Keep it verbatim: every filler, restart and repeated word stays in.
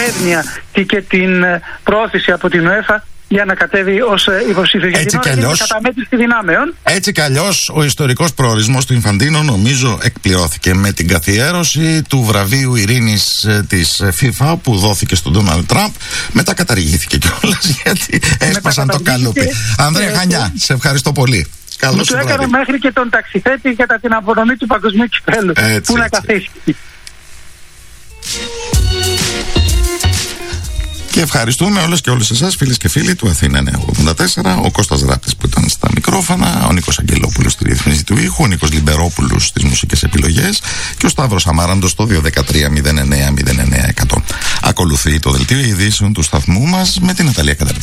έγνοια και την πρόθεση από την UEFA για να κατέβει ως υποψήφιος. Έτσι κι αλλιώς, καταμέτρηση δυνάμεων. Έτσι κι αλλιώς, ο ιστορικός προορισμός του Ινφαντίνο νομίζω εκπληρώθηκε με την καθιέρωση του βραβείου ειρήνης της FIFA που δόθηκε στον Ντόναλντ Τραμπ. Μετά καταργήθηκε κιόλας γιατί έσπασαν το καλούπι. Ανδρέα Χανιά, σε ευχαριστώ πολύ. Μου του έκανα μέχρι και τον ταξιθέτη κατά την απονομή του παγκοσμίου κυπέλλου. Πού να καθίσει. Και ευχαριστούμε όλες και όλους εσάς, φίλες και φίλοι του Αθήνα εννιακόσια ογδόντα τέσσερα, ο Κώστας Ράπτης που ήταν στα μικρόφωνα, ο Νίκος Αγγελόπουλος στη ρύθμιση του ήχου, ο Νίκος Λιμπερόπουλος στις μουσικές επιλογές και ο Σταύρος Αμάραντος στο δύο ένα τρία μηδέν εννέα μηδέν εννέα εκατό. Ακολουθεί το δελτίο ειδήσεων του σταθμού μας με την Ναταλία Καταρτζή.